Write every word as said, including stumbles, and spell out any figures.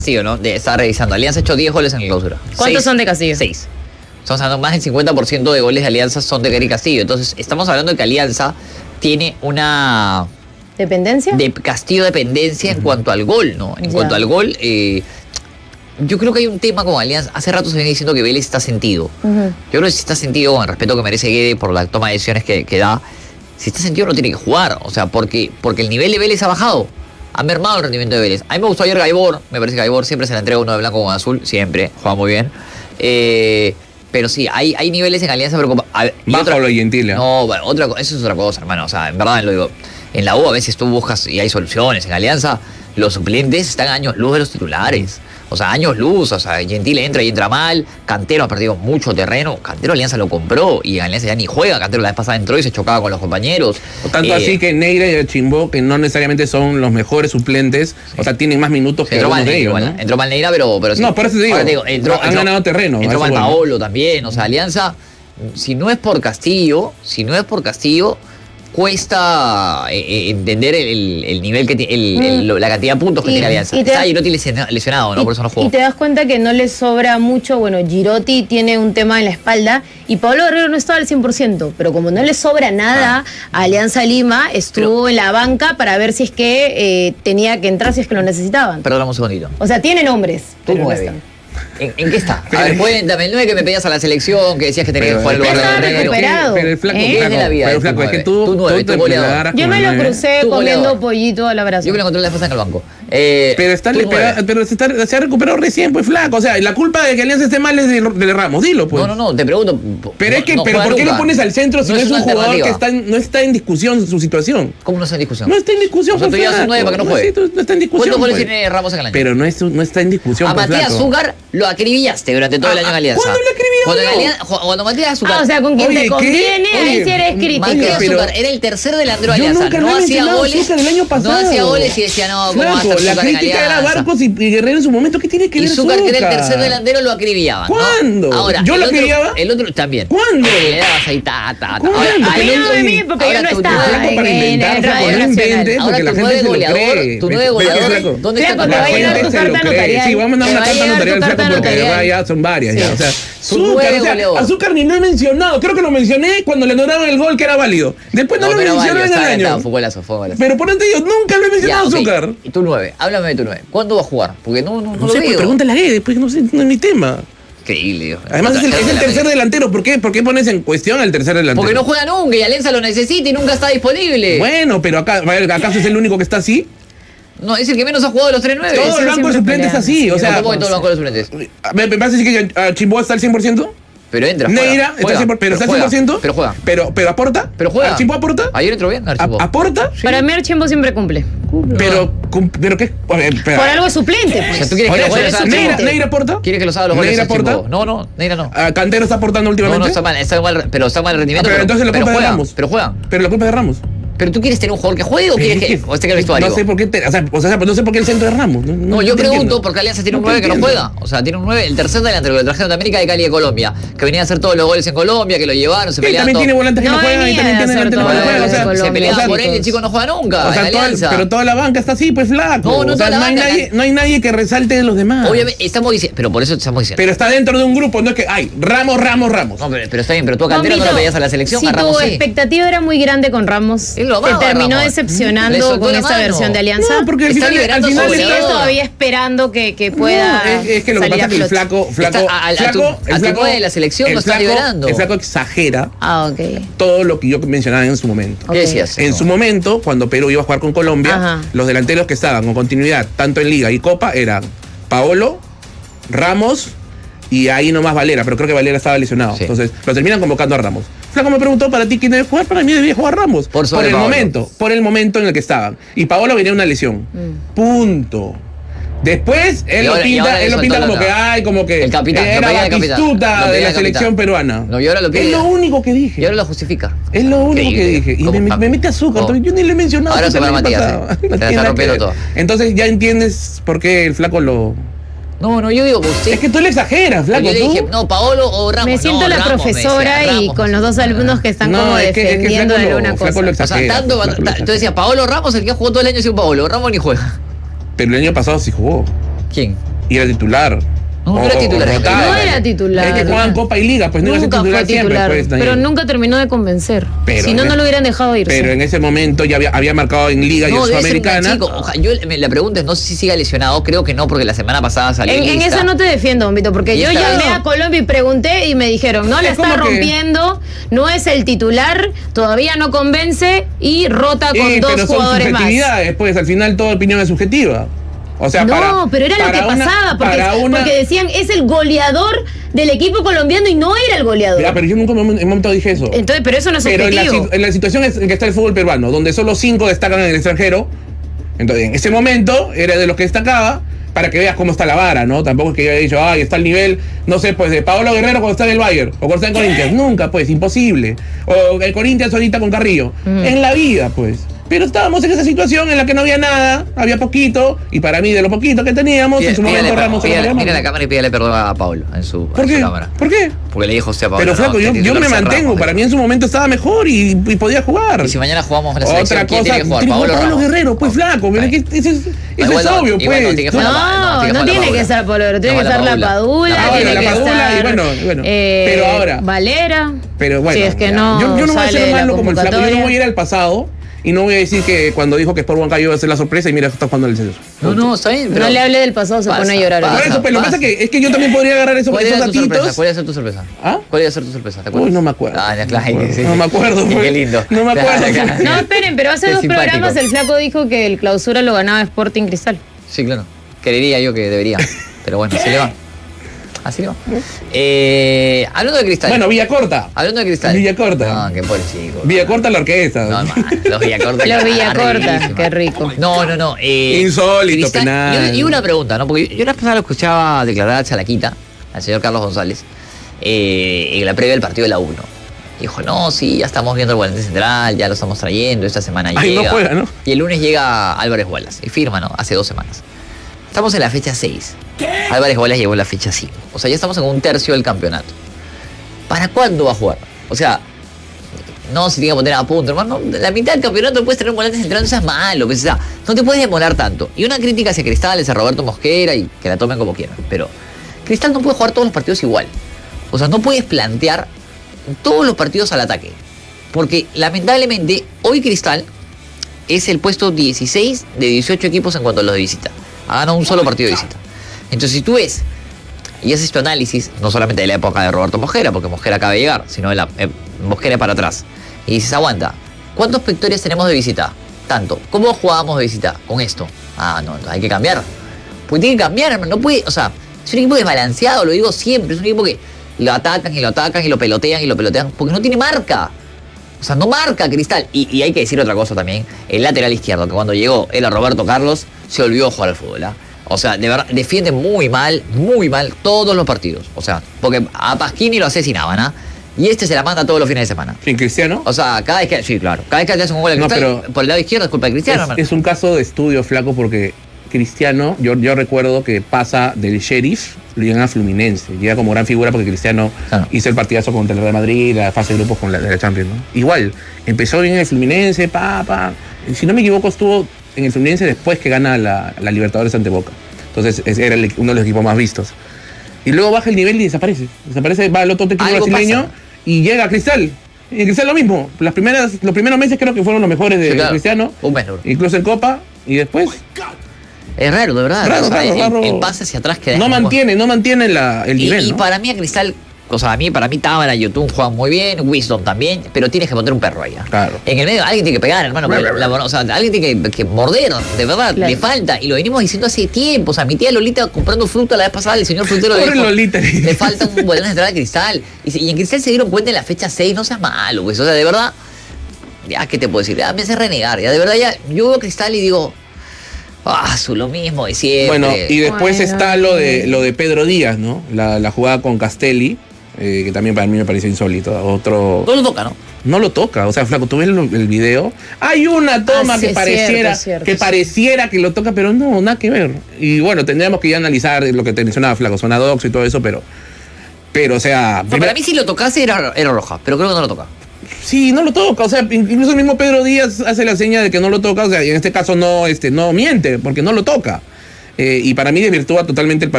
Sí o no, de estar revisando. Alianza ha hecho diez goles en el clausura. ¿Cuántos Seis, son de Castillo? seis. Estamos hablando más del cincuenta por ciento de goles de Alianza son de Gary Castillo. Entonces, estamos hablando de que Alianza tiene una... ¿Dependencia? De Castillo dependencia uh-huh. en cuanto al gol, ¿no? En ya. cuanto al gol, eh, yo creo que hay un tema con Alianza. Hace rato se viene diciendo que Vélez está sentido. Uh-huh. Yo creo que si está sentido, con el respeto que merece Guede por la toma de decisiones que, que da, si está sentido no tiene que jugar. O sea, porque, porque el nivel de Vélez ha bajado. Ha mermado el rendimiento de Vélez. A mí me gustó ayer Gaibor. Me parece que Gaibor siempre se la entrega uno de blanco con azul. Siempre. Juega muy bien. Eh, pero sí, hay, hay niveles en Alianza. Pero como, a, Bajo lo Gentile. No, bueno, otra, eso es otra cosa, hermano. O sea, en verdad lo digo. En la U a veces tú buscas y hay soluciones. En Alianza los suplentes están a años luz de los titulares. O sea, años luz. O sea, Gentile entra y entra mal. Cantero ha perdido mucho terreno. Cantero Alianza lo compró y en Alianza ya ni juega. Cantero la vez pasada entró y se chocaba con los compañeros. O tanto eh, así que Neira y Chimbó, que no necesariamente son los mejores suplentes, sí. o sea, tienen más minutos que algunos de ellos, ¿no? Entró mal Neira, pero, pero sí. No, por eso te digo, te digo entró, han entró, ganado terreno. Entró mal Paolo también. O sea, Alianza, si no es por Castillo, si no es por Castillo... cuesta eh, entender el, el nivel que tiene, el, el, la cantidad de puntos que y, tiene Alianza. Y está Girotti lesionado, ¿no? Y, por eso no jugó. Y te das cuenta que no le sobra mucho. Bueno, Girotti tiene un tema en la espalda y Pablo Guerrero no estaba al cien por ciento, pero como no le sobra nada, ah. a Alianza Lima estuvo pero, en la banca para ver si es que eh, tenía que entrar, si es que lo necesitaban. Perdóname un segundito. O sea, tiene nombres. Tú no están. ¿En, ¿En qué está? A ver, cuéntame, el nueve que me pedías a la selección, que decías que tenía que jugar el lugar de Guerrero. Pero, pero el flaco, ¿Eh? flaco, la vida, pero flaco, es que tú, tú, nueve, tú, tú te Yo me lo crucé comiendo pollito a la brasa. Yo me lo encontré la vez pasada en el banco. Eh, pero está, pero, pero se, está, se ha recuperado recién, pues flaco. O sea, la culpa de que Alianza esté mal es de, de Ramos, dilo, pues. No, no, no, te pregunto. Pero no, es que, no, pero ¿por qué nunca. lo pones al centro si no, no es, es un jugador que está en, no está en discusión su situación? ¿Cómo no está en discusión? No está en discusión. O sea, tú llevas un nueve para que no juegue. No, no está en discusión. ¿Cuántos goles pues? tiene Ramos en el año? Pero no, es, no está en discusión. A pues, Matías flaco. Zúcar lo acribillaste durante todo el año en Alianza. ¿Cuándo lo acribilló? Cuando, Alianza, cuando Matías Zúcar. Ah, o sea, con quien Oye, te conviene, ¿qué? ahí Oye, sí eres crítico. Matías pero, Zúcar era el tercer delantero de yo Alianza. Nunca No hacía goles. El año pasado. No hacía goles y decía, no, ¿cómo va a Flaco, estar la Zúcar en crítica era Alianza? Barcos y, y Guerrero en su momento. ¿Qué tiene que Y ver Zúcar, Zúcar? que era el tercer delantero, lo acribillaban. ¿Cuándo? ¿no? Ahora, ¿Yo el lo otro, acribillaba? El otro también. ¿Cuándo? Le dabas ahí, ta, ta, ta. ¿Cuándo? Ahora, A mí no de mí, porque yo no estaba en Radio Nacional. Ahora tu nueve goleador, tu nueve goleador, ¿dónde está tu te va a llegar tu carta notarial. Sí, vamos a mandar una carta notarial, flaco, porque ya son varias ya. O sea, Zúcar, o sea, a Zúcar ni lo he mencionado. Creo que lo mencioné cuando le anularon el gol que era válido. Después no, lo mencioné en el año. Fue golazo, fue golazo. Pero por ante yo nunca lo he mencionado a Zúcar. Y tu nueve, háblame de tu nueve. ¿Cuándo va a jugar? Porque no, no, no, no lo sé, veo. Pues pregúntale a Guede, después no sé, no es mi tema. Increíble, Dios. Además es el, es el tercer delantero. ¿Por qué? ¿Por qué pones en cuestión al tercer delantero? Porque no juega nunca y Alianza lo necesita y nunca está disponible. Bueno, pero acá, ¿acaso es el único que está así? No, es el que menos ha jugado de los tres nueve. Todo el banco de suplentes es así. O sea, ¿cómo que todo el banco de suplentes? ¿Me, me vas a decir que Chimbó está al cien por ciento? Pero entra, Neira, está cien por ciento, pero está al cien por ciento. Pero juega. Pero, pero aporta. Pero juega. ¿Chimbó aporta? Ayer entró bien, Archimbo. ¿Aporta? Sí. Para mí Archimbo siempre cumple. Pero, pero ¿qué? Por algo es suplente, pues. O sea, ¿tú quieres que lo juegue Neira, Neira aporta? ¿Quieres que los haga los goles? ¿Neira aporta? No, no, Neira no. ¿Cantero está aportando últimamente? No, no, está mal, está mal, pero está mal el rendimiento. Ah, pero, pero entonces la culpa pero es de juega, Ramos. Pero juega. Pero la culpa es de Ramos. ¿Pero tú quieres tener un jugador que juegue o quieres que o esté en el vestuario? No sé por qué, te, o, sea, o sea, no sé por qué el centro es Ramos. No, no, no yo pregunto porque Alianza tiene un nueve que no juega. O sea, tiene un nueve, el tercer delantero que lo trajeron de América de Cali de Colombia, que venía a hacer todos los goles en Colombia, que lo llevaron, se peleaban. También tiene volantes que no, no juegan y también tiene delanteros que no juegan. O sea, se peleaba por él y el chico no juega nunca. O sea, en Alianza. Pero toda la banca está así, pues flaco. No, no, o sea, toda la no hay banca. nadie, no hay nadie que resalte de los demás. Obviamente, estamos diciendo, pero por eso estamos diciendo. Pero está dentro de un grupo, no es que, ay, Ramos, Ramos, Ramos. No, pero, pero está bien, pero tú a Cantero no lo pedías a la selección, si a Ramos tu sí. expectativa era muy grande con Ramos, te terminó decepcionando con esta versión de Alianza. No, porque al está final, al final sigues todavía esperando que, que pueda. No, es, es que lo que pasa es que el flaco, flaco, está, a, a, flaco, a tu, el a flaco, tu de la selección lo está liberando. El flaco exagera ah, okay. todo lo que yo mencionaba en su momento. ¿Qué decías? En no. su momento, cuando Perú iba a jugar con Colombia, Ajá. los delanteros que estaban con continuidad, tanto en Liga y Copa, eran Paolo, Ramos y ahí nomás Valera, pero creo que Valera estaba lesionado. Sí. Entonces, lo terminan convocando a Ramos. Flaco me preguntó, ¿para ti quién debe jugar? Para mí debía jugar Ramos. Por, por el Paolo. momento, por el momento en el que estaban. Y Paolo venía una lesión. Mm. Punto. Después, él ahora, lo pinta, él lo pinta como que, ay, como que el capitán, era batistuta de la selección peruana. No, y ahora lo pide, es lo único que dije. Y ahora lo justifica. Es lo único que dije. Y me, me mete azúcar. Oh. Yo ni le he mencionado. Ahora se va a Matías. Eh. Se está rompiendo todo. Entonces ya entiendes por qué el flaco lo... No, no, yo digo que usted... Es que tú le exageras, flaco. Yo le dije, ¿tú? no, Paolo o Ramos. Me siento no, la Ramos, profesora decía, y Ramos, con los dos alumnos que están no, como es que, defendiendo es que de alguna cosa. Lo exagera, o sea, tanto, ta, tú decías, Paolo Ramos, el que jugó todo el año sin Paolo. Ramos ni juega. Pero el año pasado sí jugó. ¿Quién? y era titular. No, no era titular. No era titular. Es que jugaban Copa y Liga, pues no iba a ser Nunca titular fue titular, siempre. Pues, pero nunca terminó de convencer. Pero si no, en no el- lo hubieran dejado irse. Pero en ese momento ya había, había marcado en Liga y en No, debe ser un gran Sudamericana. chico. Oja, yo, me- la pregunta es, no sé si siga lesionado, creo que no, porque la semana pasada salió En, en lista. esa no te defiendo, Bombito, porque yo Lista. llamé a Colombia y pregunté y me dijeron, no, le Es está como que- rompiendo, no es el titular, todavía no convence y rota con Eh, dos pero son jugadores más. subjetividades, pues al final toda opinión es subjetiva. O sea, No, para, pero era lo para que una- pasaba, porque, para una- porque decían, es el goleador del equipo colombiano y no era el goleador. Ya, pero yo nunca en un momento dije eso. Entonces, pero eso no es Pero en la, objetivo. si- en la situación en que está el fútbol peruano, donde solo cinco destacan en el extranjero, entonces en ese momento era de los que destacaba, para que veas cómo está la vara, ¿no? Tampoco es que yo haya dicho, ay, está el nivel, no sé, pues de Paolo Guerrero cuando está en el Bayern, o cuando está en Corinthians. Nunca, pues, imposible. O el Corinthians ahorita con Carrillo. Mm. En la vida, pues. Pero estábamos en esa situación en la que no había nada, había poquito, y para mí de lo poquito que teníamos, en su Pídale, momento Ramos se lo pídale, llamaba. mira la cámara y pídale perdón a Pablo en su, ¿Por en su qué? cámara. ¿Por qué? Porque le dijo usted a Pablo. Pero flaco, no, yo, que yo titular me sea mantengo, Ramos, para mí en su momento estaba mejor y, y podía jugar. Y si mañana jugamos en la selección, Otra ¿quién cosa, tiene que jugar? tiene que Pablo jugar Pablo Ramos. Guerrero, pues flaco, pero Ahí. es que eso es, eso Igual es no, obvio, igual pues. no, tiene que No, jugar la- no, tiene que jugar la tiene que Padula. estar Pablo, tiene que Tiene que estar jugar la la Padula, Padula. Ah, tiene bueno, que la Padula, estar y bueno, bueno, eh, pero ahora- Valera. Pero bueno, si es que ya. no yo, yo no voy a sale ser de la malo como el flaco, yo no convocatoria. voy a ir al pasado y no voy a decir que cuando dijo que Sport Huancayo iba a ser la sorpresa y mira, está jugando el César. No, no, está bien, pero... No le hable del pasado, se Pasa, pone a llorar. pasa. Por ahorita. eso, pues lo que pasa pasa. es que, es que yo también podría agarrar esos, ¿Cuál esos era tu sorpresa? datitos. ¿Cuál iba a ser tu sorpresa? ¿Ah? ¿Cuál iba a ser tu sorpresa? ¿Te acuerdas? Uy, no me acuerdo. Ah, ya, claro, No me acuerdo. sí. No me acuerdo, Qué pues. lindo. No me acuerdo. Claro, claro. No, esperen, pero hace Qué dos simpático. programas el flaco dijo que el clausura lo ganaba Sporting Cristal. Sí, claro. Creería yo que debería. Pero bueno, así le va. Así le va. Eh, hablando de Cristal. Bueno, Villacorta. hablando de Cristal. Villacorta. No, qué pobre chico. Villacorta la orquesta. No, hermano, los Villacorta. Los ah, Villacorta, riquísima. qué rico. No, no, no. eh, Insólito, penal. Y, y una pregunta, ¿no? Porque yo, yo la pasada lo escuchaba declarar a Chalaquita, al señor Carlos González, eh, en la previa del partido de la U, ¿no? Dijo, no, sí, ya estamos viendo el volante central, ya lo estamos trayendo, esta semana Ay, llega. no juega, ¿no? Y el lunes llega Álvarez Wallace, y firma, ¿no? Hace dos semanas. Estamos en la fecha seis. Álvarez Wallace llegó en la fecha cinco. O sea, ya estamos en un tercio del campeonato. ¿Para cuándo va a jugar? O sea, no se tiene que poner a punto, hermano. La mitad del campeonato puedes tener un volante central, no seas malo. Pues, o sea, no te puedes demorar tanto. Y una crítica hacia Cristal, hacia Roberto Mosquera, y que la tomen como quieran. Pero Cristal no puede jugar todos los partidos igual. O sea, no puedes plantear todos los partidos al ataque. Porque lamentablemente, hoy Cristal es el puesto dieciséis de dieciocho equipos en cuanto a los de visita. Ha ganado un solo partido de visita. Entonces, si tú ves y haces tu análisis, no solamente de la época de Roberto Mosquera, porque Mosquera acaba de llegar, sino de la eh, Mosquera para atrás, y dices, aguanta, ¿cuántas victorias tenemos de visita? Tanto. ¿Cómo jugábamos de visita? Con esto. Ah, no, hay que cambiar. Pues tiene que cambiar, hermano. No puede, o sea, es un equipo desbalanceado, lo digo siempre. Es un equipo que lo atacan y lo atacan y lo pelotean y lo pelotean, porque no tiene marca. O sea, no marca Cristal. Y, y hay que decir otra cosa también. El lateral izquierdo, que cuando llegó era Roberto Carlos, se olvidó de jugar al fútbol. ¿eh? O sea, de verdad, defiende muy mal, muy mal todos los partidos. O sea, porque a Pasquini lo asesinaban, ¿ah? Y este se la manda todos los fines de semana. ¿En Cristiano? O sea, cada vez que... Sí, claro. Cada vez que hace un gol de No, Cristal, pero- por el lado izquierdo es culpa de Cristiano, Es, hermano. es un caso de estudio, flaco, porque Cristiano, yo, yo recuerdo que pasa del Sheriff, lo llegan a Fluminense. Llega como gran figura porque Cristiano Claro. hizo el partidazo contra el Real Madrid, la fase de grupos con la, de la Champions, ¿no? Igual, empezó bien en el Fluminense, pa, pa. Si no me equivoco, estuvo en el Fluminense después que gana la, la Libertadores ante Boca. Entonces, es- era el- uno de los equipos más vistos. Y luego baja el nivel y desaparece. Desaparece, va al otro equipo Algo brasileño pasa. y llega a Cristal. Y en Cristal lo mismo. Las primeras, los primeros meses creo que fueron los mejores de Sí, claro. Cristiano. Un mes, duro. Incluso en Copa. Y después Es raro, de verdad. Raro, O sea, raro, el, raro. el pase hacia atrás queda... no mantiene, no mantiene la, el Y, nivel, y ¿no? para mí a Cristal, o sea, a mí, para mí Tábara, YouTube juegan muy bien, Wisdom también, pero tienes que poner un perro ahí. ¿ah? Claro. En el medio alguien tiene que pegar, hermano. porque la- o sea, alguien tiene que, que morder, de verdad, Claro. le falta. Y lo venimos diciendo hace tiempo. O sea, mi tía Lolita comprando fruta la vez pasada, el señor frutero le Pobre dijo, Lolita. le falta un volante central a Cristal. Y, se- y en Cristal se dieron cuenta en la fecha seis, no seas malo, pues. O sea, de verdad, ya, ¿qué te puedo decir? Ya me hace renegar, ya, de verdad, ya, yo veo a Cristal y digo, ah, su lo mismo de siempre. Bueno, y después Bueno. está lo de lo de Pedro Díaz, ¿no? La, la jugada con Castelli, eh, que también para mí me pareció insólito. Otro. No lo toca, ¿no? No lo toca, o sea, flaco, tú ves el, el video. Hay una toma Ah, sí, que es pareciera cierto, es cierto, que sí. pareciera que lo toca, pero no, nada que ver. Y bueno, tendríamos que ya analizar lo que te mencionaba, flaco, zona dox y todo eso, pero. Pero, o sea. No, primero- para mí si lo tocase era, era roja, pero creo que no lo toca. Sí, no lo toca, o sea, incluso el mismo Pedro Díaz hace la seña de que no lo toca, o sea, y en este caso no, este, no miente, porque no lo toca. Eh, y para mí desvirtúa totalmente el